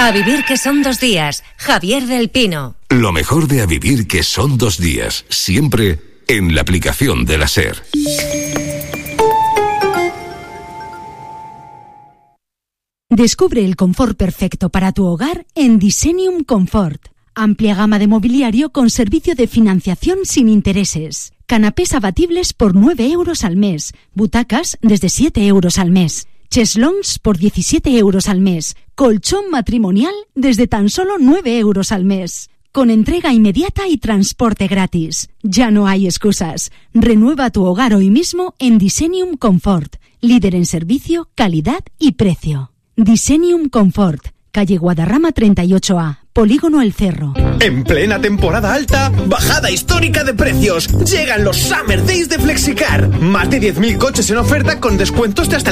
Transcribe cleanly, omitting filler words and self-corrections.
A vivir que son 2 días. Javier del Pino. Lo mejor de A vivir que son 2 días. Siempre en la aplicación de la SER. Descubre el confort perfecto para tu hogar en Designium Comfort. Amplia gama de mobiliario con servicio de financiación sin intereses. Canapés abatibles por 9 euros al mes. Butacas desde 7 euros al mes. Cheslons por 17 euros al mes. Colchón matrimonial desde tan solo 9 euros al mes. Con entrega inmediata y transporte gratis. Ya no hay excusas. Renueva tu hogar hoy mismo en Designium Comfort. Líder en servicio, calidad y precio. Designium Comfort. Calle Guadarrama 38A. Polígono El Cerro. En plena temporada alta, bajada histórica de precios. Llegan los Summer Days de Flexicar. Más de 10.000 coches en oferta con descuentos de hasta el